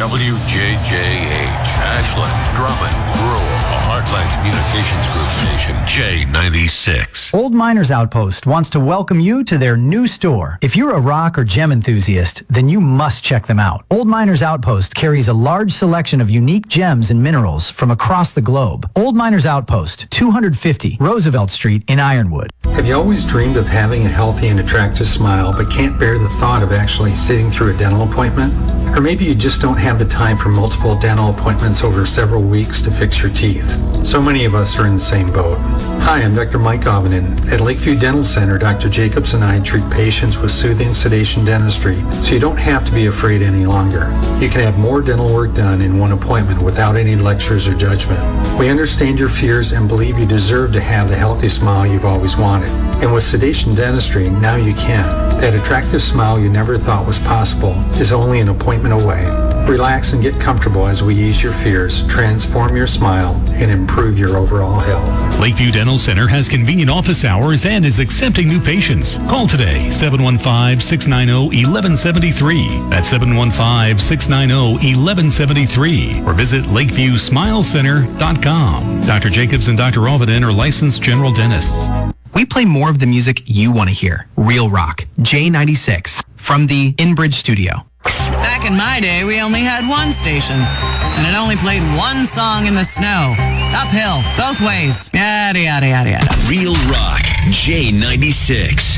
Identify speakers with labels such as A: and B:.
A: WJJH, Ashland, Drummond, Rural, a Heartland Communications Group station, J96.
B: Old Miners Outpost wants to welcome you to their new store. If you're a rock or gem enthusiast, then you must check them out. Old Miners Outpost carries a large selection of unique gems and minerals from across the globe. Old Miners Outpost, 250 Roosevelt Street in Ironwood.
C: Have you always dreamed of having a healthy and attractive smile but can't bear the thought of actually sitting through a dental appointment? Or maybe you just don't have the time for multiple dental appointments over several weeks to fix your teeth. So many of us are in the same boat. Hi, I'm Dr. Mike Ovenden. At Lakeview Dental Center, Dr. Jacobs and I treat patients with soothing sedation dentistry, so you don't have to be afraid any longer. You can have more dental work done in one appointment without any lectures or judgment. We understand your fears and believe you deserve to have the healthy smile you've always wanted. And with sedation dentistry, now you can. That attractive smile you never thought was possible is only an appointment away. Relax and get comfortable as we ease your fears, transform your smile, and improve your overall health.
D: Lakeview Dental Center has convenient office hours and is accepting new patients. Call today, 715-690-1173. That's 715-690-1173. Or visit LakeviewSmileCenter.com. Dr. Jacobs and Dr. Ovenden are licensed general dentists.
E: We play more of the music you want to hear. Real rock. J96 from the Inbridge studio.
F: Back in my day, we only had one station, and it only played one song in the snow. Uphill, both ways. Yada, yada, yada, yada.
A: Real Rock, J96.